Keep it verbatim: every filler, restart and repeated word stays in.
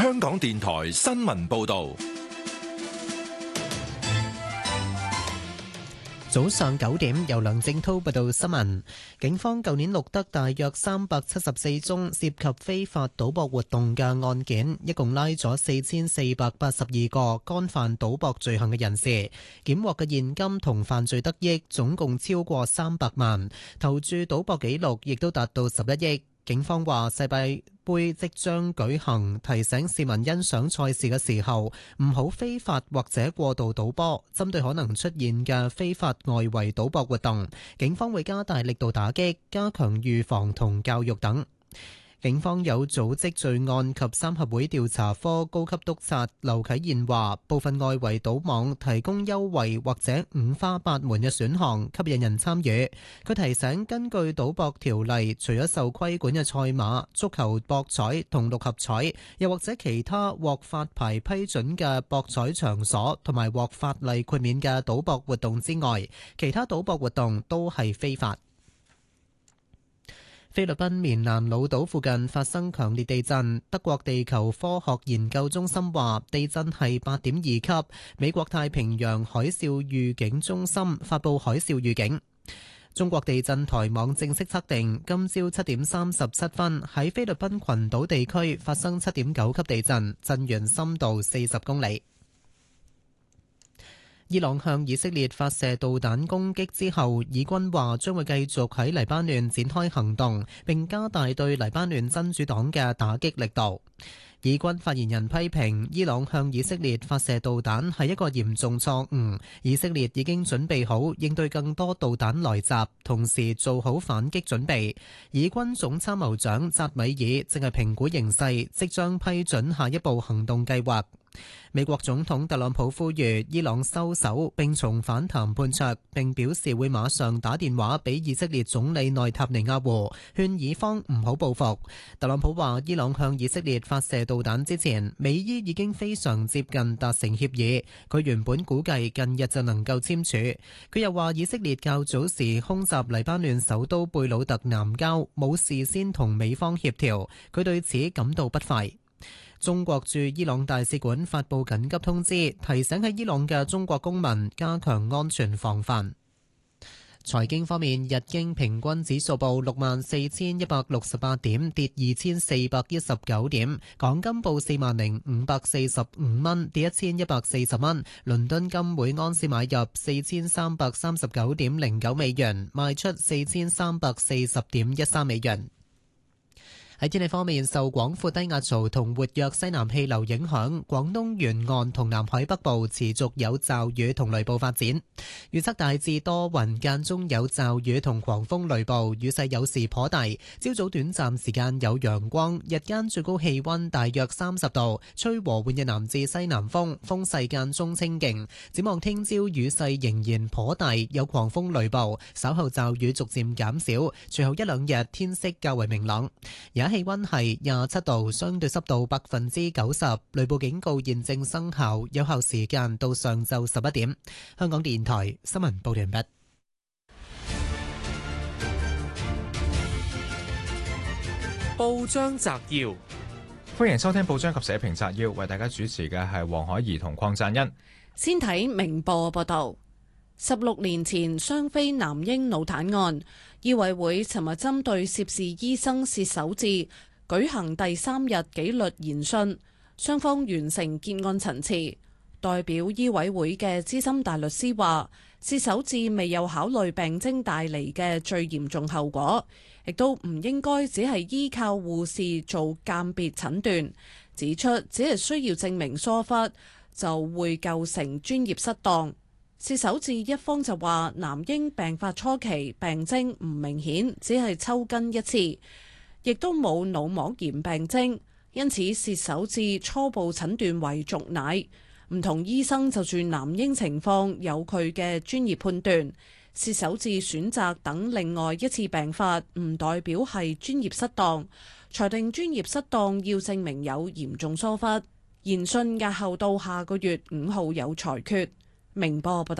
香港電台新聞報道。 早上九點，由梁正濤報道新聞。警方舊年錄得大約三百七十四宗涉及非法賭博活動嘅案件，一共拉咗四千四百八十二個干犯賭博罪行嘅人士，檢獲嘅現金同犯罪得益總共超過三百萬，投注賭博記錄亦都達到十一億。警方話世界盃即將舉行，提醒市民欣賞賽事嘅時候唔好非法或者過度賭波。針對可能出現嘅非法外圍賭博活動，警方會加大力度打擊，加強預防同教育等。警方有組織罪案及三合會調查科高級督察劉啟賢話，部分外圍賭網提供優惠或者五花八門嘅選項，吸引人參與。佢提醒，根據賭博條例，除咗受規管嘅賽馬、足球博彩同六合彩，又或者其他獲發牌批准嘅博彩場所同埋獲法例豁免嘅賭博活動之外，其他賭博活動都係非法。菲律賓棉蘭老島附近發生強烈地震，德國地球科學研究中心話地震係八點二級，美國太平洋海嘯預警中心發布海嘯預警。中國地震台網正式測定，今朝七點三十七分喺菲律賓群島地區發生七點九級地震，震源深度四十公里。伊朗向以色列發射導彈攻擊之後，以軍話將會繼續喺黎巴嫩展開行動，並加大對黎巴嫩真主黨嘅打擊力度。以軍發言人批評伊朗向以色列發射導彈係一個嚴重錯誤，以色列已經準備好應對更多導彈來襲，同時做好反擊準備。以軍總參謀長扎米爾正係評估形勢，即將批准下一步行動計劃。美國總統特朗普呼籲伊朗收手並重返談判桌，並表示會馬上打電話俾以色列總理內塔尼亞胡，勸以方唔好報復。特朗普話伊朗向以色列發射導彈之前，美伊已經非常接近達成協議，佢原本估計近日就能夠簽署。佢又話以色列較早時空襲黎巴嫩首都貝魯特南郊，冇事先同美方協調，佢對此感到不快。中國駐伊朗大使館發布緊急通知，提醒喺伊朗嘅中國公民加強安全防範。財經方面，日經平均指數報六萬四千一百六十八點，跌二千四百一十九點。港金報四萬零五百四十五蚊，跌一千一百四十蚊。倫敦金每安士買入四千三百三十九點零九美元，賣出四千三百四十點一三美元。喺天氣方面，受廣闊低壓槽同活躍西南氣流影響，廣東沿岸同南海北部持續有驟雨同雷暴發展。預測大致多雲，間中有驟雨同狂風雷暴，雨勢有時頗大。朝早短暫時間有陽光，日間最高氣溫大約三十度，吹和緩嘅南至西南風，風勢間中清勁。展望聽朝雨勢仍然頗大，有狂風雷暴，稍後驟雨逐漸減少，隨後一兩日天色較為明朗。氣溫係廿七度，相對濕度百分之九十，雷暴警告現正生效，有效時間到上晝十一點。香港電台新聞報道完畢。 報章摘要，歡迎收聽報章及社評摘要，為大家主持嘅係黃海怡同鄺贊恩。 先睇明報報道。十六年前雙非男嬰腦癱案，醫委會尋日針對涉事醫生薛守志舉行第三日紀律研訊，雙方完成結案陳詞。代表醫委會嘅資深大律師話，薛守志未有考慮病徵帶嚟嘅最嚴重後果，亦都唔應該只係依靠護士做鑑別診斷，指出只係需要證明疏忽就會構成專業失當。薛守志一方就話，男嬰病發初期病徵唔明顯，只係抽筋一次，亦都冇腦膜炎病徵，因此薛守志初步診斷為續奶。唔同醫生就住男嬰情況有佢嘅專業判斷，薛守志選擇等另外一次病發，唔代表係專業失當。裁定專業失當要證明有嚴重疏忽。研訊押後到下個月五號有裁決。明報報道。